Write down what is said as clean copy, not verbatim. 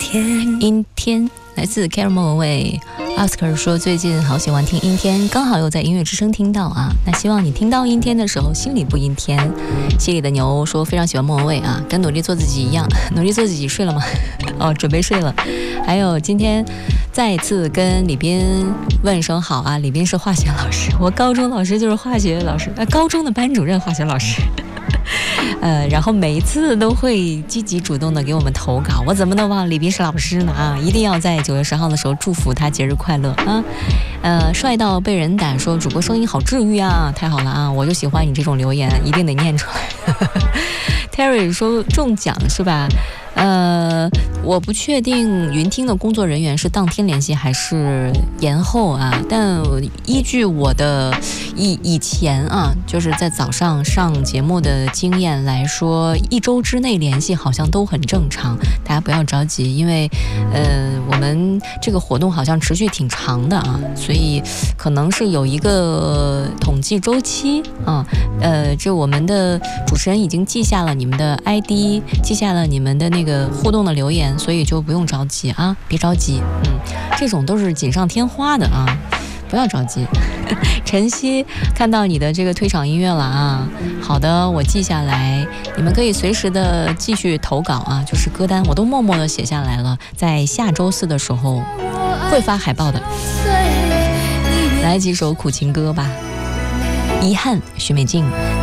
阴天来自 Carol 莫文蔚。Oscar 说最近好喜欢听阴天，刚好又在音乐之声听到啊。那希望你听到阴天的时候心里不阴天。溪里的牛说非常喜欢莫文蔚啊，跟努力做自己一样。努力做自己睡了吗？哦，准备睡了。还有今天再次跟李斌问声好啊，李斌是化学老师，我高中老师就是化学老师，高中的班主任化学老师。然后每一次都会积极主动的给我们投稿，我怎么能忘李斌是老师呢啊！一定要在9月10号的时候祝福他节日快乐啊！帅到被人打说主播声音好治愈啊，太好了啊！我就喜欢你这种留言，一定得念出来。Terry 说中奖是吧？我不确定云听的工作人员是当天联系还是延后啊，但依据我的以前啊，就是在早上上节目的经验来说，1周之内联系好像都很正常，大家不要着急，因为我们这个活动好像持续挺长的啊，所以可能是有一个统计周期啊。这我们的主持人已经记下了你们的 ID， 记下了你们的那个互动的留言，所以就不用着急啊，别着急，这种都是锦上添花的啊，不要着急。晨曦看到你的这个退场音乐了啊，好的，我记下来，你们可以随时的继续投稿啊，就是歌单我都默默的写下来了，在下周4的时候会发海报的。来几首苦情歌吧，遗憾，许美静。